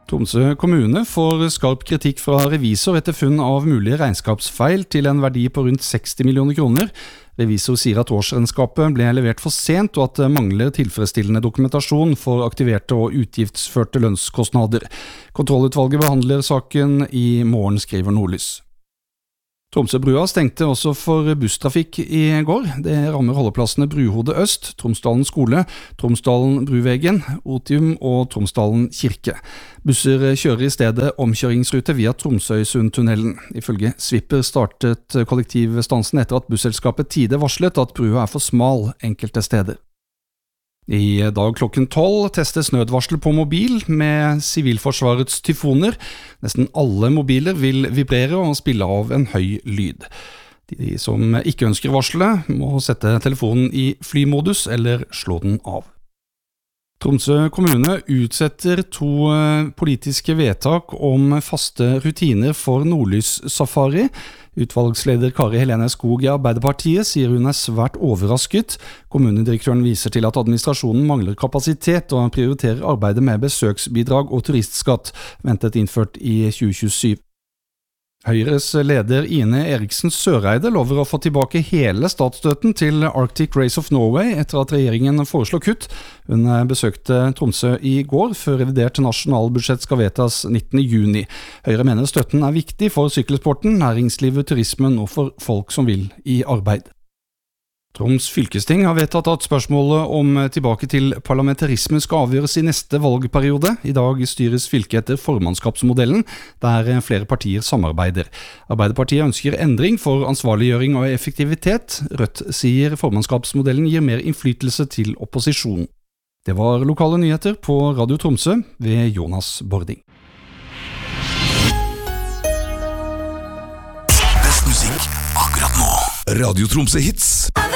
Tromsø kommune får skarp kritikk fra revisor etter funn av mulige regnskapsfeil til en verdi på rundt 60 millioner kroner. Revisor sier at årsregnskapet ble levert for sent og at det mangler tilfredsstillende dokumentasjon for aktiverte og utgiftsførte lønnskostnader. Kontrollutvalget behandler saken i morgen, skriver Nordlys. Tromsøbrua stengte også for busstrafikk i går. Det rammer holdeplassene Bruhode Øst, Tromsdalen skole, Tromsdalen Bruvegen, Otium og Tromsdalen kirke. Busser kjører i stedet omkjøringsrute via Tromsøysundtunnelen. Ifølge Svipper startet kollektivstansen etter at busselskapet Tide varslet at brua er for smal enkelte steder. I dag klokken 12 testes nødvarsel på mobil med Sivilforsvarets tyfoner. Nesten alle mobiler vil vibrere og spille av en høy lyd. De som ikke ønsker varselet, må sette telefonen i flymodus eller slå den av. Tromsø kommune utsetter 2 politiske vedtak om faste rutiner for Nordlys-safari. Utvalgsleder Kari Helene Skog i Arbeiderpartiet sier hun er svært overrasket. Kommunedirektøren viser til at administrasjonen mangler kapasitet og prioriterer arbeidet med besøksbidrag og turistskatt, ventet innført i 2027. Høyres leder Ine Eriksen Søreide lover å få tilbake hele statsstøtten til Arctic Race of Norway etter at regjeringen foreslår kutt. Hun besøkte Tromsø i går, før revidert nasjonalbudsjett skal vedtas 19. juni. Høyre mener støtten er viktig for sykkelsporten, næringslivet, turismen og for folk som vil i arbeid. Troms fylkesting har vedtatt at spørsmålet om tilbake til parlamentarisme skal avgjøres i neste valgperiode. I dag styres fylket etter formannskapsmodellen, der flere partier samarbeider. Arbeiderpartiet ønsker endring for ansvarliggjøring og effektivitet. Rødt sier formannskapsmodellen gir mer innflytelse til opposisjon. Det var lokale nyheter på Radio Tromsø ved Jonas Bording. Best musikk akkurat nå. Radio Tromsø Hits.